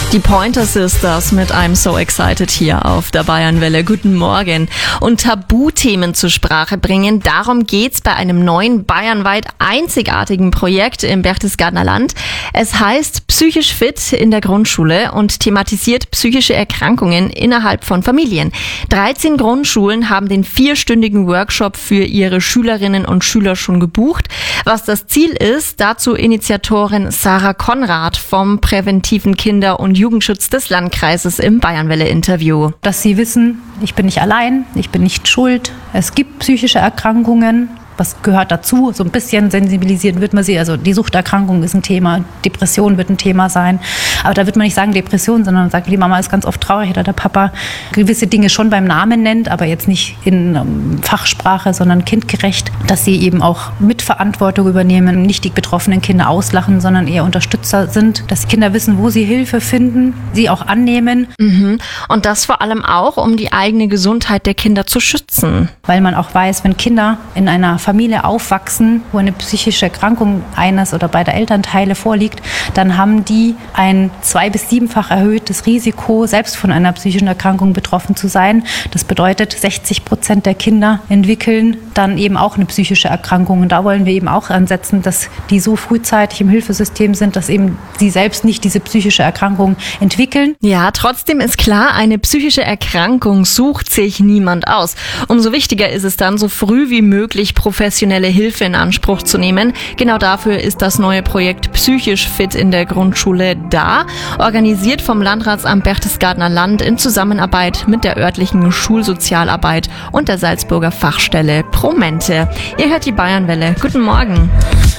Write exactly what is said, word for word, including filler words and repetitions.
Die Pointer Sisters mit I'm So Excited hier auf der Bayernwelle. Guten Morgen. Und Tabuthemen zur Sprache bringen, darum geht's bei einem neuen bayernweit einzigartigen Projekt im Berchtesgadener Land. Es heißt Psychisch fit in der Grundschule und thematisiert psychische Erkrankungen innerhalb von Familien. dreizehn Grundschulen haben den vierstündigen Workshop für ihre Schülerinnen und Schüler schon gebucht. Was das Ziel ist, dazu Initiatorin Sarah Konrad vom präventiven Kinder- und Jugendschutz des Landkreises im Bayernwelle-Interview. Dass sie wissen, ich bin nicht allein, ich bin nicht schuld, es gibt psychische Erkrankungen. Was gehört dazu? So ein bisschen sensibilisiert wird man sie. Also die Suchterkrankung ist ein Thema, Depression wird ein Thema sein. Aber da wird man nicht sagen Depression, sondern sagt, die Mama ist ganz oft traurig oder der Papa gewisse Dinge schon beim Namen nennt, aber jetzt nicht in ähm, Fachsprache, sondern kindgerecht. Dass sie eben auch Mitverantwortung übernehmen, nicht die betroffenen Kinder auslachen, sondern eher Unterstützer sind. Dass die Kinder wissen, wo sie Hilfe finden, sie auch annehmen. Mhm. Und das vor allem auch, um die eigene Gesundheit der Kinder zu schützen. Weil man auch weiß, wenn Kinder in einer Familie aufwachsen, wo eine psychische Erkrankung eines oder beider Elternteile vorliegt, dann haben die ein zwei- bis siebenfach erhöhtes Risiko, selbst von einer psychischen Erkrankung betroffen zu sein. Das bedeutet, sechzig Prozent der Kinder entwickeln dann eben auch eine psychische Erkrankung. Und da wollen wir eben auch ansetzen, dass die so frühzeitig im Hilfesystem sind, dass eben sie selbst nicht diese psychische Erkrankung entwickeln. Ja, trotzdem ist klar, eine psychische Erkrankung sucht sich niemand aus. Umso wichtiger ist es dann, so früh wie möglich professionelle Hilfe in Anspruch zu nehmen. Genau dafür ist das neue Projekt Psychisch fit in der Grundschule da, organisiert vom Landratsamt Berchtesgadener Land in Zusammenarbeit mit der örtlichen Schulsozialarbeit und der Salzburger Fachstelle Promente. Ihr hört die Bayernwelle. Guten Morgen.